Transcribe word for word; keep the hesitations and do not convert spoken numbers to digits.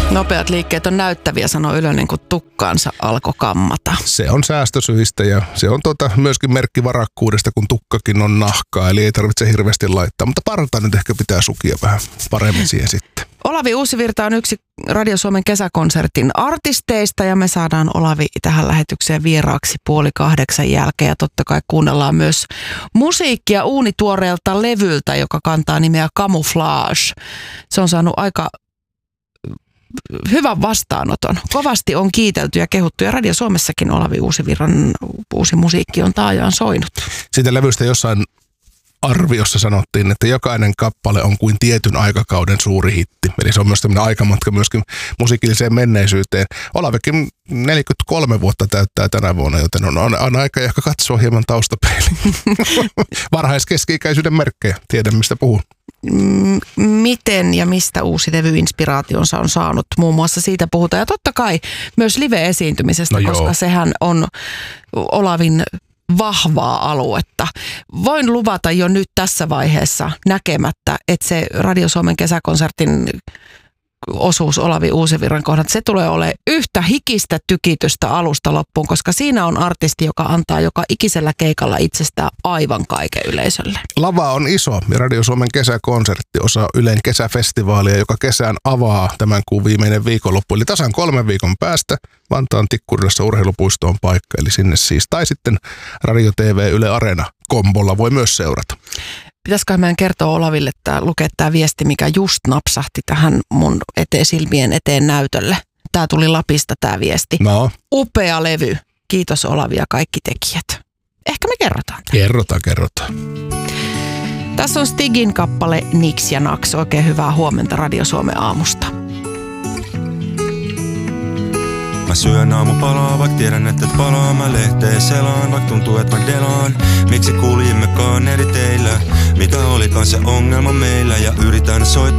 Nopeat liikkeet on näyttäviä, sanoi Ylönen, kun tukkaansa alkoi kammata. Se on säästösyistä ja se on tuota myöskin merkki varakkuudesta, kun tukkakin on nahkaa, eli ei tarvitse hirveästi laittaa. Mutta parta nyt ehkä pitää sukia vähän paremmin siihen sitten. Olavi Uusivirta on yksi Radio Suomen kesäkonsertin artisteista ja me saadaan Olavi tähän lähetykseen vieraaksi puoli kahdeksan jälkeen. Ja totta kai kuunnellaan myös musiikkia uunituoreelta levyltä, joka kantaa nimeä Camouflage. Se on saanut aika hyvän vastaanoton. Kovasti on kiitelty ja kehuttu ja Radio Suomessakin Olavi Uusivirran uusi musiikki on taajaan soinut. Siitä levystä jossain arviossa sanottiin, että jokainen kappale on kuin tietyn aikakauden suuri hitti. Eli se on myös tämmöinen aikamatka myöskin musiikilliseen menneisyyteen. Olavikin neljäkymmentäkolme vuotta täyttää tänä vuonna, joten on, on, on aika ehkä katsoa hieman taustapeiliin. Varhaiskeski-ikäisyyden merkkejä. Tiedän, mistä puhun. Miten ja mistä uusi levy inspiraationsa on saanut? Muun muassa siitä puhutaan. Ja totta kai myös live-esiintymisestä, no koska sehän on Olavin vahvaa aluetta. Voin luvata jo nyt tässä vaiheessa näkemättä, että se Radio Suomen kesäkonsertin osuus Olavi Uusivirran kohdalla, se tulee olemaan yhtä hikistä tykitystä alusta loppuun, koska siinä on artisti, joka antaa joka ikisellä keikalla itsestään aivan kaiken yleisölle. Lava on iso ja Radio Suomen kesäkonsertti, osa Ylen kesäfestivaalia, joka kesään avaa tämän kuun viimeinen viikonloppu. Eli tasan kolmen viikon päästä Vantaan Tikkurilassa urheilupuisto on paikka, eli sinne siis. Tai sitten Radio T V Yle Areena kombolla voi myös seurata. Pitäisikö meidän kertoa Olaville, että lukee tämä viesti, mikä just napsahti tähän mun eteen, silmien eteen näytölle. Tämä tuli Lapista tämä viesti. No. Upea levy. Kiitos Olavi ja kaikki tekijät. Ehkä me kerrotaan tämän. Kerrotaan, kerrotaan. Tässä on Stigin kappale Niks ja Naks. Oikein hyvää huomenta Radio Suomen aamusta. Mä syön aamupalaa, vaikka tiedän, että et palaa. Mä lehteen selaan, vaikka tuntuu, että mä delaan. Miksi kuljimmekaan eri teillä? Mikä olikaan se ongelma meillä? Ja yritän soittaa